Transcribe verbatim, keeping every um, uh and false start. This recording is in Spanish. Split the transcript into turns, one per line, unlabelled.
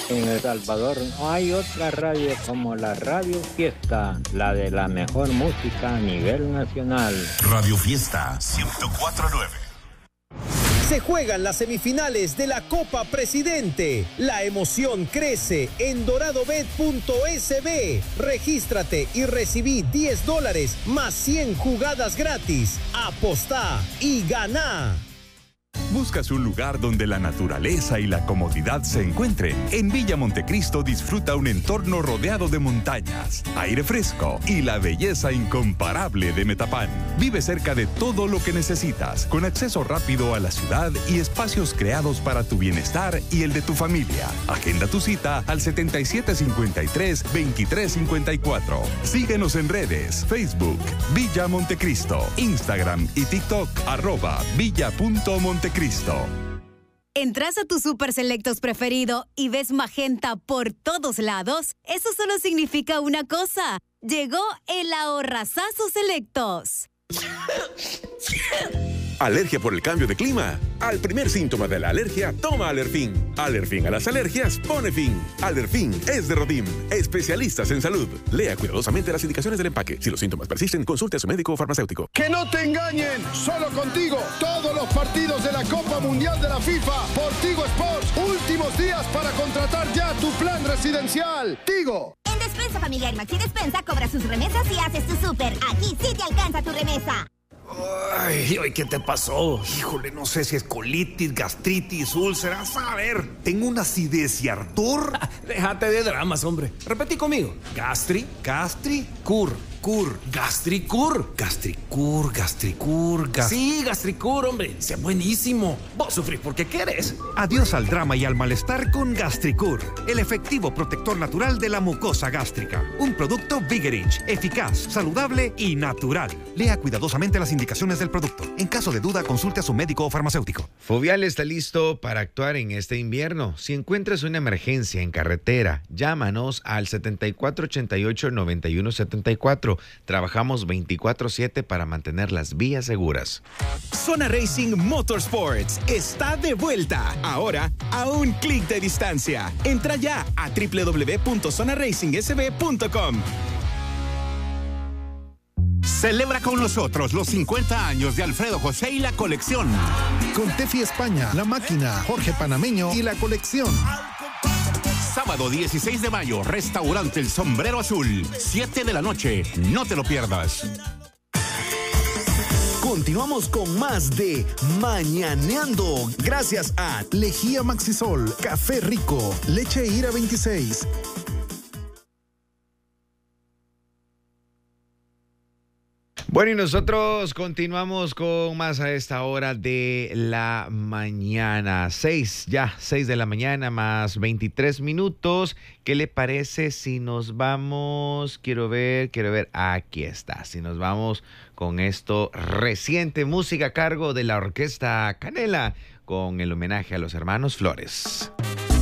En El Salvador no hay otra radio como la Radio Fiesta, la de la mejor música a nivel nacional.
Radio Fiesta ciento cuatro punto nueve.
Se juegan las semifinales de la Copa Presidente. La emoción crece en doradobet punto es be. Regístrate y recibí diez dólares más cien jugadas gratis. Apostá y ganá.
¿Buscas un lugar donde la naturaleza y la comodidad se encuentren? En Villa Montecristo disfruta un entorno rodeado de montañas, aire fresco y la belleza incomparable de Metapán. Vive cerca de todo lo que necesitas, con acceso rápido a la ciudad y espacios creados para tu bienestar y el de tu familia. Agenda tu cita al setenta y siete cincuenta y tres, veintitrés cincuenta y cuatro. Síguenos en redes, Facebook, Villa Montecristo, Instagram y TikTok, arroba villa.montecristo.
¿Entras a tu Super Selectos preferido y ves magenta por todos lados? Eso solo significa una cosa. Llegó el ahorrazazo Selectos.
¿Alergia por el cambio de clima? Al primer síntoma de la alergia, toma Alerfin. Alerfin a las alergias pone fin. Alerfin es de Rodim, especialistas en salud. Lea cuidadosamente las indicaciones del empaque. Si los síntomas persisten, consulte a su médico o farmacéutico.
¡Que no te engañen! ¡Solo contigo! Todos los partidos de la Copa Mundial de la FIFA por Tigo Sports. Últimos días para contratar ya tu plan residencial. Tigo.
En Despensa Familiar Maxi Despensa cobra sus remesas y haces tu súper. Aquí sí te alcanza tu remesa.
Ay, ay, ¿qué te pasó? Híjole, no sé si es colitis, gastritis, úlceras. A ver, tengo una acidez y ardor.
Déjate de dramas, hombre. Repetí conmigo. Gastri, gastri, cur. Cur, Gastricur. Gastricur, Gastricur, gas... Sí, Gastricur, hombre. Sea buenísimo. Vos sufrís porque querés.
Adiós al drama y al malestar con Gastricur, el efectivo protector natural de la mucosa gástrica. Un producto Vigerich, eficaz, saludable y natural. Lea cuidadosamente las indicaciones del producto. En caso de duda, consulte a su médico o farmacéutico.
Fovial está listo para actuar en este invierno. Si encuentras una emergencia en carretera, llámanos al setenta y cuatro ochenta y ocho, noventa y uno setenta y cuatro. Trabajamos veinticuatro siete para mantener las vías seguras.
Zona Racing Motorsports está de vuelta. Ahora a un clic de distancia. Entra ya a doble u doble u doble u punto zona racing s b punto com.
Celebra con nosotros los cincuenta años de Alfredo José y la colección.
Con Tefi España, La Máquina, Jorge Panameño y la colección.
Sábado dieciséis de mayo, Restaurante El Sombrero Azul, siete de la noche. No te lo pierdas.
Continuamos con más de Mañaneando. Gracias a
Lejía Maxisol, Café Rico, Leche Ira veintiséis.
Bueno, y nosotros continuamos con más a esta hora de la mañana. Seis, ya, seis de la mañana más veintitrés minutos. ¿Qué le parece si nos vamos? Quiero ver, quiero ver. Aquí está. Si nos vamos con esto reciente, música a cargo de la Orquesta Canela, con el homenaje a los hermanos Flores.